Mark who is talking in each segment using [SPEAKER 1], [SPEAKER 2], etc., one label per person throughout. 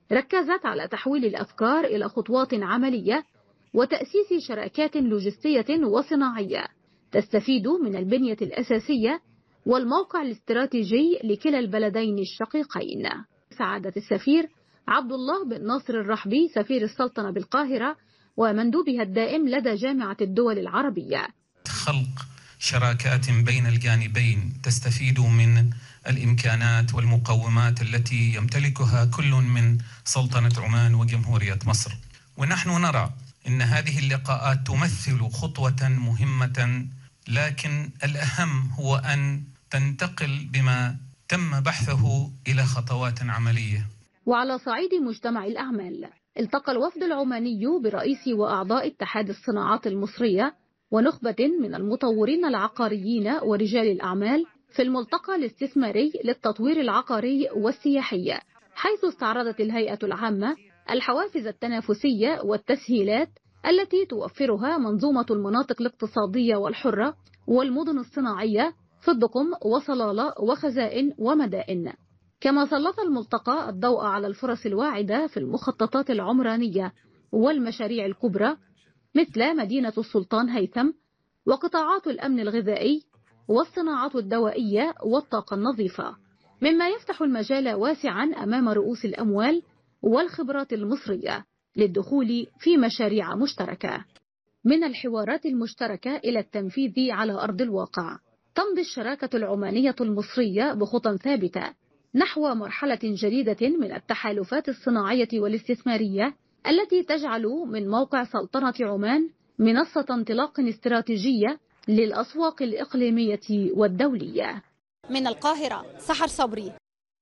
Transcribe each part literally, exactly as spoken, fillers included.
[SPEAKER 1] ركزت على تحويل الأفكار إلى خطوات عملية وتأسيس شراكات لوجستية وصناعية تستفيد من البنية الأساسية والموقع الاستراتيجي لكلا البلدين الشقيقين. سعادة السفير عبد الله بن ناصر الرحبي سفير السلطنة بالقاهرة ومندوبها الدائم لدى جامعة الدول العربية.
[SPEAKER 2] خلق شراكات بين الجانبين تستفيد من الإمكانات والمقومات التي يمتلكها كل من سلطنة عمان وجمهورية مصر، ونحن نرى أن هذه اللقاءات تمثل خطوة مهمة، لكن الأهم هو أن تنتقل بما تم بحثه إلى خطوات عملية.
[SPEAKER 1] وعلى صعيد مجتمع الأعمال، التقى الوفد العماني برئيس وأعضاء اتحاد الصناعات المصرية ونخبة من المطورين العقاريين ورجال الأعمال في الملتقى الاستثماري للتطوير العقاري والسياحي، حيث استعرضت الهيئة العامة الحوافز التنافسية والتسهيلات التي توفرها منظومة المناطق الاقتصادية والحرة والمدن الصناعية في الدقم وصلالة وخزائن ومدائن. كما سلط الملتقى الضوء على الفرص الواعدة في المخططات العمرانية والمشاريع الكبرى مثل مدينة السلطان هيثم وقطاعات الأمن الغذائي والصناعات الدوائية والطاقة النظيفة، مما يفتح المجال واسعا أمام رؤوس الأموال والخبرات المصرية للدخول في مشاريع مشتركة. من الحوارات المشتركة إلى التنفيذ على أرض الواقع، تمضي الشراكة العمانية المصرية بخطى ثابتة نحو مرحلة جديدة من التحالفات الصناعية والاستثمارية التي تجعل من موقع سلطنة عمان منصة انطلاق استراتيجية للأسواق الإقليمية والدولية.
[SPEAKER 3] من القاهرة سحر صبري.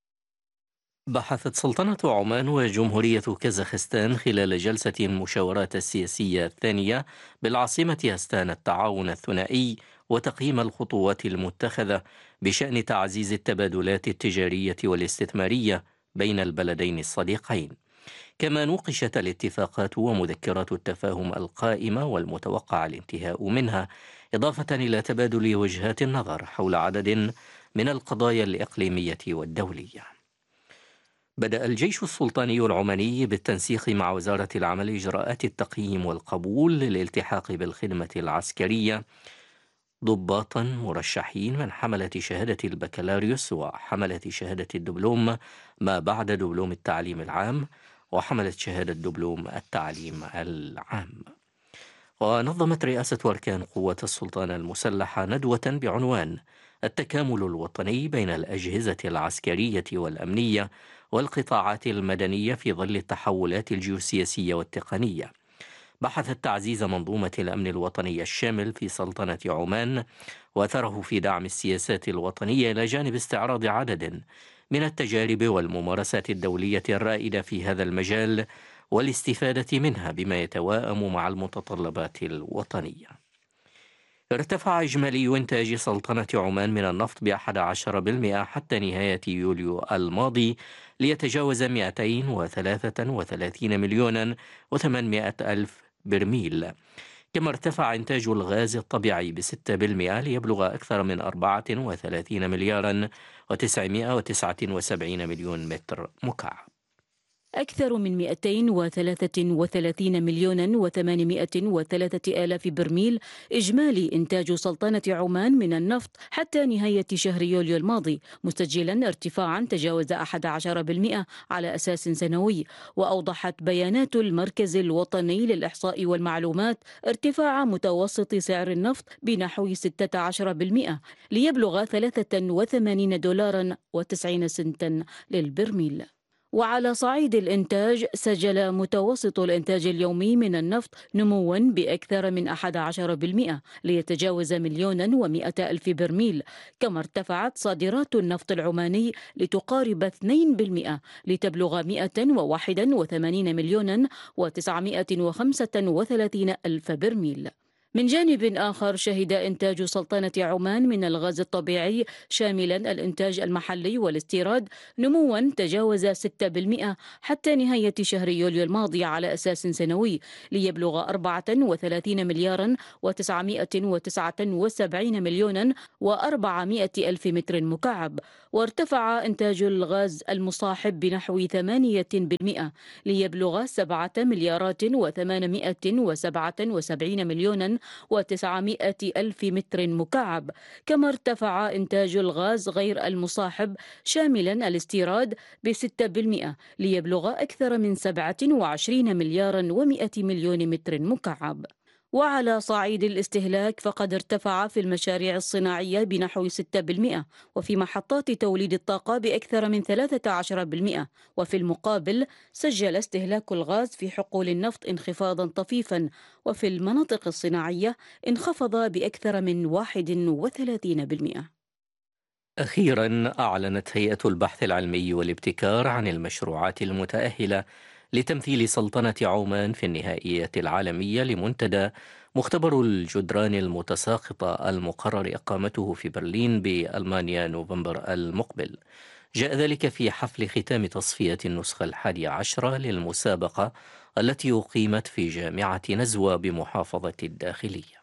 [SPEAKER 4] بحثت سلطنة عمان وجمهورية كازاخستان خلال جلسة المشاورات السياسية الثانية بالعاصمة أستانا التعاون الثنائي وتقييم الخطوات المتخذة بشأن تعزيز التبادلات التجارية والاستثمارية بين البلدين الصديقين. كما نوقشت الاتفاقات ومذكرات التفاهم القائمة والمتوقع الانتهاء منها، إضافة إلى تبادل وجهات النظر حول عدد من القضايا الإقليمية والدولية. بدأ الجيش السلطاني العماني بالتنسيق مع وزارة العمل إجراءات التقييم والقبول للالتحاق بالخدمة العسكرية ضباطا مرشحين من حملة شهادة البكالوريوس وحملة شهادة الدبلوم ما بعد دبلوم التعليم العام وحملة شهادة دبلوم التعليم العام. ونظمت رئاسة أركان قوات السلطنة المسلحة ندوة بعنوان التكامل الوطني بين الأجهزة العسكرية والأمنية والقطاعات المدنية في ظل التحولات الجيوسياسية والتقنية، بحثت تعزيز منظومة الأمن الوطني الشامل في سلطنة عمان وأثره في دعم السياسات الوطنية إلى جانب استعراض عدد من التجارب والممارسات الدولية الرائدة في هذا المجال والاستفادة منها بما يتوائم مع المتطلبات الوطنية. ارتفع إجمالي إنتاج سلطنة عمان من النفط بأحد عشر بالمئة حتى نهاية يوليو الماضي ليتجاوز مئتين وثلاثة وثلاثين مليونا وثمانمائة ألف برميل. كما ارتفع إنتاج الغاز الطبيعي بستة بالمئة ليبلغ أكثر من أربعة وثلاثين مليارا وتسعمائة وتسعة وسبعين مليون متر مكعب.
[SPEAKER 5] أكثر من مئتين وثلاثة وثلاثين مليونا وثمانمائة وثلاثة آلاف برميل إجمالي إنتاج سلطنة عمان من النفط حتى نهاية شهر يوليو الماضي، مسجلا ارتفاعا تجاوز أحد عشر بالمئة على أساس سنوي. وأوضحت بيانات المركز الوطني للإحصاء والمعلومات ارتفاع متوسط سعر النفط بنحو ستة عشر بالمئة ليبلغ ثلاثة وثمانين دولارا وتسعين سنتا للبرميل. وعلى صعيد الإنتاج، سجل متوسط الإنتاج اليومي من النفط نموا بأكثر من أحد عشر بالمئة ليتجاوز مليونا ومئة ألف برميل. كما ارتفعت صادرات النفط العماني لتقارب اثنين بالمئة لتبلغ مئة وواحد وثمانين مليونا وتسعمائة وخمسة وثلاثين ألف برميل. من جانب آخر شهد إنتاج سلطنة عمان من الغاز الطبيعي شاملا الإنتاج المحلي والاستيراد نموا تجاوز ستة بالمئة حتى نهاية شهر يوليو الماضي على أساس سنوي، ليبلغ أربعة وثلاثين مليارا وتسعمائة وتسعة وسبعين مليونا وأربعمائة ألف متر مكعب. وارتفع إنتاج الغاز المصاحب بنحو ثمانية بالمئة ليبلغ سبعة مليارات وثمانمائة وسبعة وسبعين مليونا وتسعمائة ألف متر مكعب. كما ارتفع إنتاج الغاز غير المصاحب شاملا الاستيراد بستة بالمئة ليبلغ أكثر من سبعة وعشرين مليارا ومائة مليون متر مكعب. وعلى صعيد الاستهلاك فقد ارتفع في المشاريع الصناعية بنحو ستة بالمئة وفي محطات توليد الطاقة بأكثر من ثلاثة عشر بالمئة. وفي المقابل سجل استهلاك الغاز في حقول النفط انخفاضا طفيفا، وفي المناطق الصناعية انخفض بأكثر من واحد وثلاثين بالمئة.
[SPEAKER 4] أخيرا أعلنت هيئة البحث العلمي والابتكار عن المشروعات المتأهلة لتمثيل سلطنة عمان في النهائية العالمية لمنتدى مختبر الجدران المتساقطة المقرر إقامته في برلين بألمانيا نوفمبر المقبل. جاء ذلك في حفل ختام تصفية النسخة الحادية عشرة للمسابقة التي أقيمت في جامعة نزوى بمحافظة الداخلية.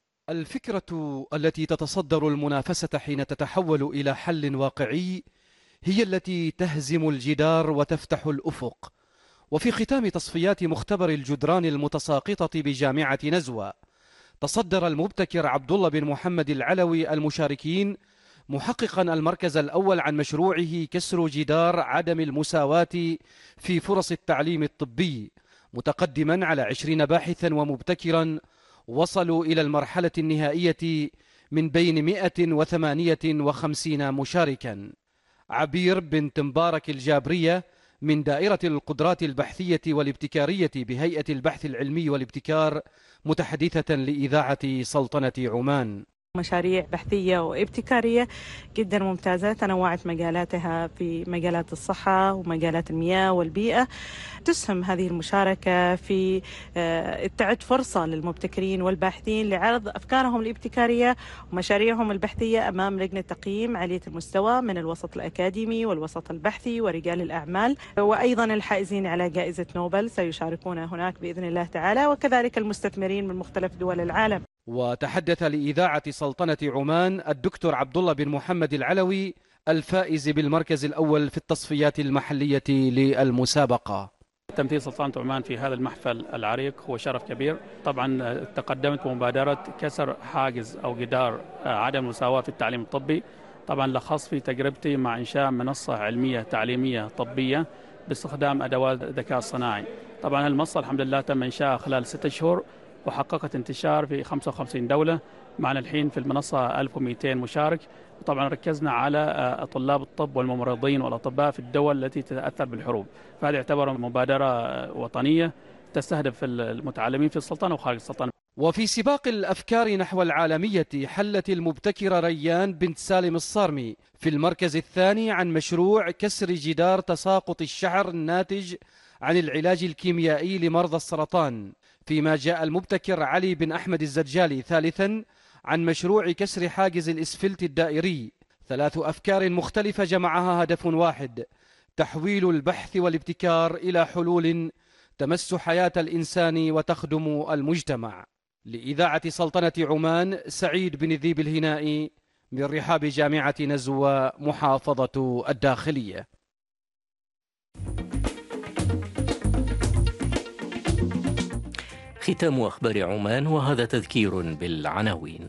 [SPEAKER 6] الفكرة التي تتصدر المنافسة حين تتحول إلى حل واقعي هي التي تهزم الجدار وتفتح الأفق. وفي ختام تصفيات مختبر الجدران المتساقطة بجامعة نزوى تصدر المبتكر عبد الله بن محمد العلوي المشاركين محققا المركز الأول عن مشروعه كسر جدار عدم المساواة في فرص التعليم الطبي، متقدما على عشرين باحثا ومبتكرا وصلوا إلى المرحلة النهائية من بين مئة وثمانية وخمسين مشاركا. عبير بنت مبارك الجابرية من دائرة القدرات البحثية والابتكارية بهيئة البحث العلمي والابتكار متحدثة لإذاعة سلطنة عمان.
[SPEAKER 7] مشاريع بحثية وابتكارية جدا ممتازة، تنوعت مجالاتها في مجالات الصحة ومجالات المياه والبيئة. تسهم هذه المشاركة في تعد فرصة للمبتكرين والباحثين لعرض أفكارهم الابتكارية ومشاريعهم البحثية أمام لجنة تقييم عالية المستوى من الوسط الأكاديمي والوسط البحثي ورجال الأعمال، وأيضا الحائزين على جائزة نوبل سيشاركون هناك بإذن الله تعالى، وكذلك المستثمرين من مختلف دول العالم.
[SPEAKER 6] وتحدث لإذاعة سلطنة عمان الدكتور عبد الله بن محمد العلوي الفائز بالمركز الأول في التصفيات المحلية للمسابقة.
[SPEAKER 8] تمثيل سلطنة عمان في هذا المحفل العريق هو شرف كبير. طبعا تقدمت بمبادرة كسر حاجز أو جدار عدم المساواة في التعليم الطبي، طبعا لخص في تجربتي مع إنشاء منصة علمية تعليمية طبية باستخدام أدوات الذكاء الصناعي. طبعا المنصة الحمد لله تم إنشائها خلال ستة شهور وحققت انتشار في خمسة وخمسين دولة. معنا الحين في المنصة ألف ومئتين مشارك، وطبعا ركزنا على طلاب الطب والممرضين والأطباء في الدول التي تتأثر بالحروب، فهذا يعتبر مبادرة وطنية تستهدف المتعلمين في السلطنة وخارج السلطنة.
[SPEAKER 6] وفي سباق الأفكار نحو العالمية حلت المبتكرة ريان بنت سالم الصارمي في المركز الثاني عن مشروع كسر جدار تساقط الشعر الناتج عن العلاج الكيميائي لمرضى السرطان، فيما جاء المبتكر علي بن أحمد الزرجالي ثالثا عن مشروع كسر حاجز الإسفلت الدائري. ثلاث أفكار مختلفة جمعها هدف واحد: تحويل البحث والابتكار إلى حلول تمس حياة الإنسان وتخدم المجتمع. لإذاعة سلطنة عمان سعيد بن ذيب الهنائي من رحاب جامعة نزوى محافظة الداخلية.
[SPEAKER 4] ختام أخبار عمان، وهذا تذكير بالعناوين.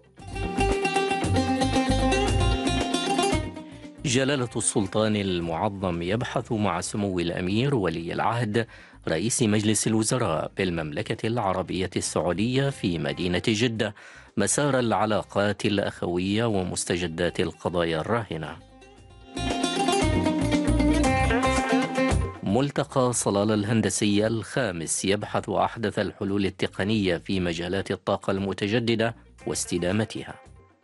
[SPEAKER 4] جلالة السلطان المعظم يبحث مع سمو الأمير ولي العهد رئيس مجلس الوزراء بالمملكة العربية السعودية في مدينة جدة مسار العلاقات الأخوية ومستجدات القضايا الراهنة. ملتقى صلالة الهندسية الخامس يبحث أحدث الحلول التقنية في مجالات الطاقة المتجددة واستدامتها.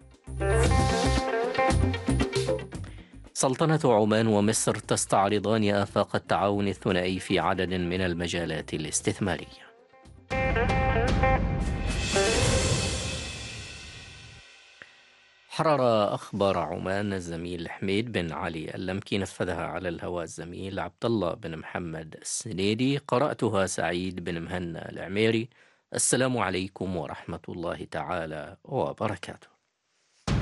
[SPEAKER 4] سلطنة عمان ومصر تستعرضان آفاق التعاون الثنائي في عدد من المجالات الاستثمارية. حرر أخبار عمان الزميل حميد بن علي اللمكي، نفذها على الهواء الزميل عبد الله بن محمد السنيدي، قرأتها سعيد بن مهنا العميري. السلام عليكم ورحمة الله تعالى وبركاته.